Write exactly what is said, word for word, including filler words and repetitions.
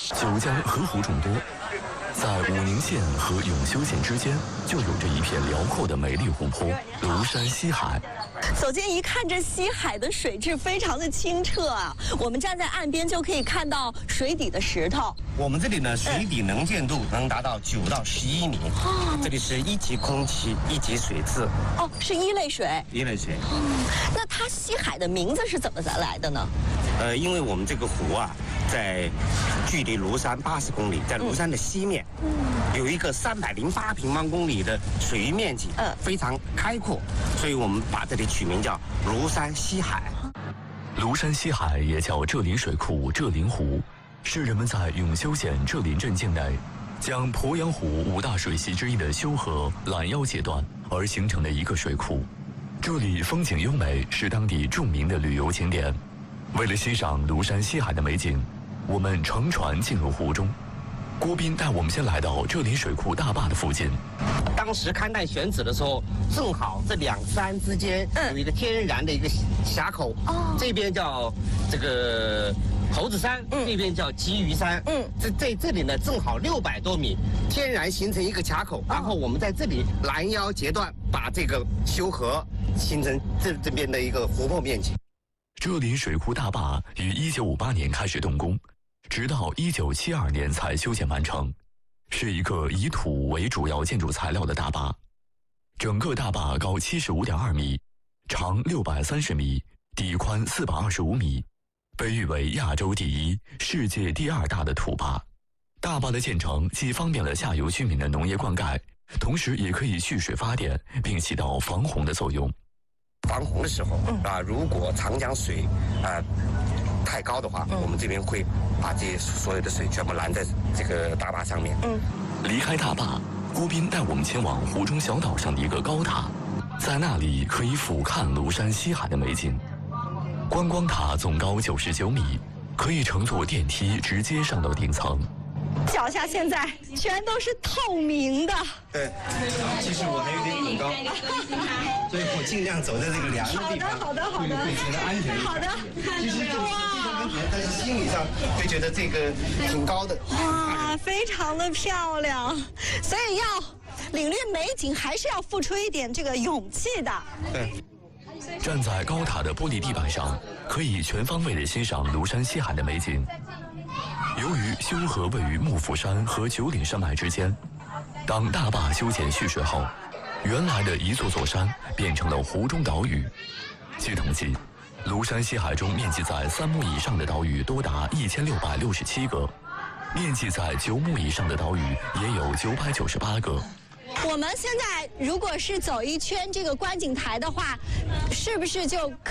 九江河湖众多，在武宁县和永修县之间，就有着一片辽阔的美丽湖泊——庐山西海。 走近一看，这西海的水质非常的清澈啊！我们站在岸边就可以看到水底的石头。 我们这里呢，水底能见度能达到九到十一米。哦，这里是一级空气、一级水质。 哦，是一类水。 一类水。 嗯，那它西海的名字是怎么来的呢？ 呃，因为我们这个湖啊，在距离庐山八十公里，在庐山的西面，嗯，有一个三百零八平方公里的水域面积，嗯，非常开阔，所以我们把这里取名叫庐山西海。 庐山西海也叫蔗林水库、蔗林湖，是人们在永修县蔗林镇境内，将鄱阳湖五大水系之一的修河拦腰截断而形成的一个水库。这里风景优美，是当地著名的旅游景点。为了欣赏庐山西海的美景，我们乘船进入湖中。郭斌带我们先来到蔗林水库大坝的附近。 当时勘探选址的时候，正好这两山之间有一个天然的一个峡口，嗯，这边叫这个猴子山，嗯，这边叫鲫鱼山，嗯，这在这里呢正好六百多米，天然形成一个卡口，然后我们在这里拦腰截断，把这个修河形成这这边的一个湖泊面积。 蔗林水库大坝于一九五八年开始动工，直到一九七二年才修建完成，是一个以土为主要建筑材料的大坝。整个大坝高七十五点二米，长六百三十米，底宽四百二十五米，被誉为亚洲第一、世界第二大的土坝。大坝的建成既方便了下游居民的农业灌溉，同时也可以蓄水发电，并起到防洪的作用。 防洪的时候啊，如果长江水啊太高的话，我们这边会把这些所有的水全部拦在这个大坝上面。嗯， 离开大坝，郭斌带我们前往湖中小岛上的一个高塔，在那里可以俯瞰庐山西海的美景。观光塔总高九十九米，可以乘坐电梯直接上到顶层。 脚下现在全都是透明的。 对，其实我还有点恐高，所以我尽量走在这个凉的地方， 好的，好的，好的， 会会觉得安全一点。好的，其实这个非常安全，但是心理上会觉得这个挺高的。 哇，非常的漂亮，所以要领略美景，还是要付出一点这个勇气的。 对。 站在高塔的玻璃地板上，可以全方位地欣赏庐山西海的美景。由于修河位于幕府山和九岭山脉之间，当大坝修建蓄水后，原来的一座座山变成了湖中岛屿。据统计，庐山西海中面积在三亩以上的岛屿多达一千六百六十七个，面积在九亩以上的岛屿也有九百九十八个。 我们现在如果是走一圈这个观景台的话，是不是就可